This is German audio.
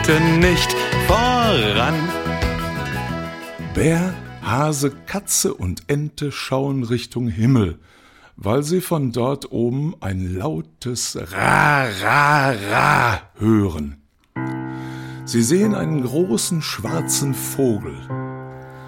schreiten nicht voran. Bär, Hase, Katze und Ente schauen Richtung Himmel, weil sie von dort oben ein lautes Ra, Ra, Ra hören. Sie sehen einen großen schwarzen Vogel,